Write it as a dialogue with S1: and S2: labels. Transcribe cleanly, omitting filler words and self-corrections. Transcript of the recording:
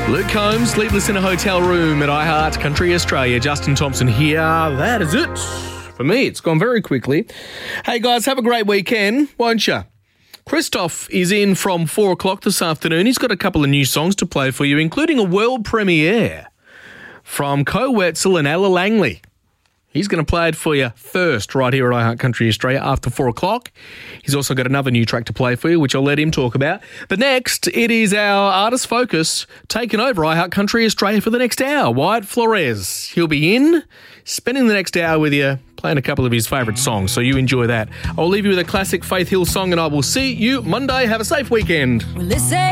S1: Luke Combs, sleepless in a hotel room at iHeart Country Australia. Justin Thompson here. That is it. For me, it's gone very quickly. Hey guys, have a great weekend, won't you? Christoph is in from 4 o'clock this afternoon. He's got a couple of new songs to play for you, including a world premiere from Co Wetzel and Ella Langley. He's going to play it for you first right here at iHeart Country Australia after 4 o'clock. He's also got another new track to play for you, which I'll let him talk about. But next, it is our Artist Focus taking over iHeart Country Australia for the next hour. Wyatt Flores. He'll be in, spending the next hour with you, playing a couple of his favourite songs, so you enjoy that. I'll leave you with a classic Faith Hill song, and I will see you Monday. Have a safe weekend.
S2: Well,